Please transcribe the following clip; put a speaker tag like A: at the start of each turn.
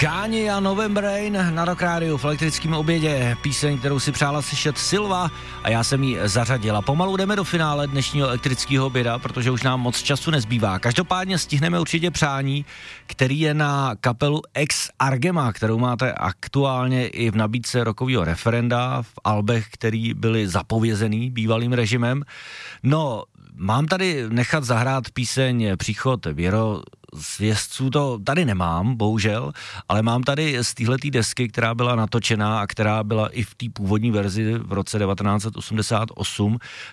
A: Gáni a November Rain na Rock Rádiu v elektrickém obědě. Píseň, kterou si přála slyšet Silva a já jsem ji zařadila. Pomalu jdeme do finále dnešního elektrického oběda, protože už nám moc času nezbývá. Každopádně stihneme určitě přání, který je na kapelu Ex Argema, kterou máte aktuálně i v nabídce rockového referenda v albech, který byly zapovězený bývalým režimem. No, mám tady nechat zahrát píseň Příchod věrozvěstců, to tady nemám, bohužel, ale mám tady z téhletý desky, která byla natočená a která byla i v té původní verzi v roce 1988